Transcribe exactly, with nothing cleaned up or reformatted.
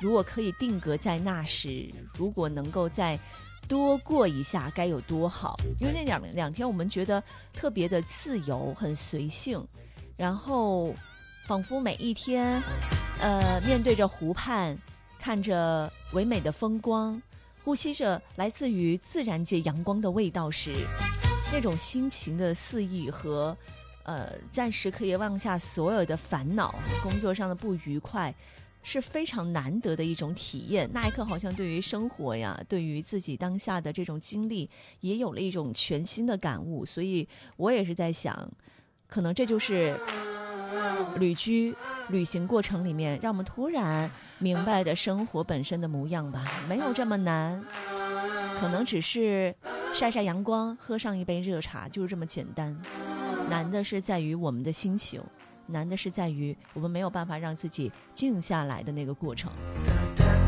如果可以定格在那时，如果能够再多过一下该有多好。因为那两两天我们觉得特别的自由，很随性，然后仿佛每一天呃，面对着湖畔，看着唯美的风光，呼吸着来自于自然界阳光的味道时，那种心情的肆意和呃，暂时可以忘下所有的烦恼，工作上的不愉快，是非常难得的一种体验。那一刻好像对于生活呀，对于自己当下的这种经历也有了一种全新的感悟。所以我也是在想，可能这就是旅居旅行过程里面让我们突然明白的生活本身的模样吧。没有这么难，可能只是晒晒阳光，喝上一杯热茶，就是这么简单。难的是在于我们的心情，难的是在于我们没有办法让自己静下来的那个过程。